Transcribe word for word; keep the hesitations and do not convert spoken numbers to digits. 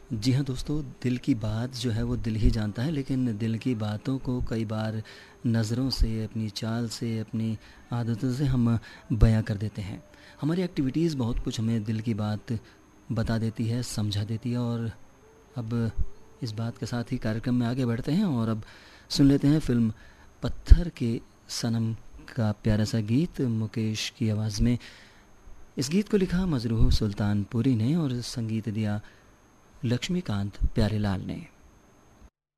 जी हाँ दोस्तों, दिल की बात जो है वो दिल ही जानता है, लेकिन दिल की बातों को कई बार नज़रों से, अपनी चाल से, अपनी आदतों से हम बयां कर देते हैं। हमारी एक्टिविटीज़ बहुत कुछ हमें दिल की बात बता देती है, समझा देती है। और अब इस बात के साथ ही कार्यक्रम में आगे बढ़ते हैं और अब सुन लेते हैं फिल्म पत्थर के सनम का प्यारा सा गीत मुकेश की आवाज़ में। इस गीत को लिखा मजरूह सुल्तानपुरी ने और संगीत दिया लक्ष्मीकांत प्यारेलाल ने।